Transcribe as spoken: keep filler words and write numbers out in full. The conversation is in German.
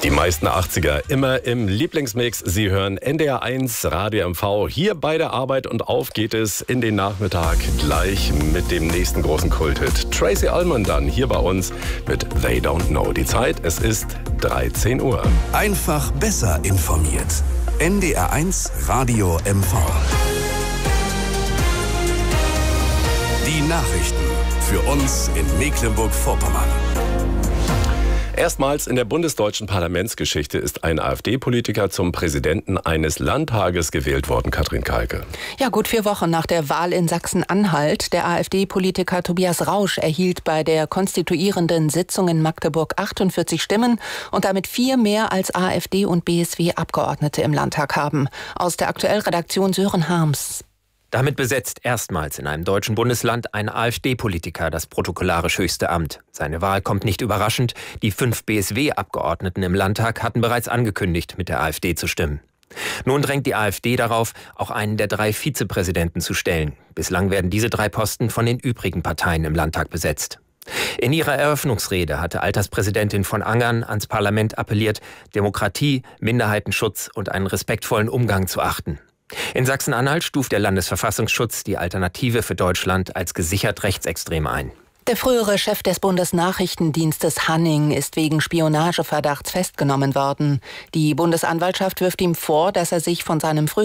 Die meisten achtziger immer im Lieblingsmix. Sie hören N D R eins Radio M V. Hier bei der Arbeit und auf geht es in den Nachmittag gleich mit dem nächsten großen Kulthit. Tracey Ullman dann hier bei uns mit They Don't Know. Die Zeit, es ist dreizehn Uhr. Einfach besser informiert. N D R eins Radio M V. Die Nachrichten für uns in Mecklenburg-Vorpommern. Erstmals in der bundesdeutschen Parlamentsgeschichte ist ein AfD-Politiker zum Präsidenten eines Landtages gewählt worden, Katrin Kalke. Ja, gut vier Wochen nach der Wahl in Sachsen-Anhalt. Der AfD-Politiker Tobias Rausch erhielt bei der konstituierenden Sitzung in Magdeburg achtundvierzig Stimmen und damit vier mehr als AfD und B S W-Abgeordnete im Landtag haben. Aus der Aktuell-Redaktion Sören Harms. Damit besetzt erstmals in einem deutschen Bundesland ein AfD-Politiker das protokollarisch höchste Amt. Seine Wahl kommt nicht überraschend. Die fünf B S W-Abgeordneten im Landtag hatten bereits angekündigt, mit der AfD zu stimmen. Nun drängt die AfD darauf, auch einen der drei Vizepräsidenten zu stellen. Bislang werden diese drei Posten von den übrigen Parteien im Landtag besetzt. In ihrer Eröffnungsrede hatte Alterspräsidentin von Angern ans Parlament appelliert, Demokratie, Minderheitenschutz und einen respektvollen Umgang zu achten. In Sachsen-Anhalt stuft der Landesverfassungsschutz die Alternative für Deutschland als gesichert rechtsextrem ein. Der frühere Chef des Bundesnachrichtendienstes Hanning ist wegen Spionageverdachts festgenommen worden. Die Bundesanwaltschaft wirft ihm vor, dass er sich von seinem früheren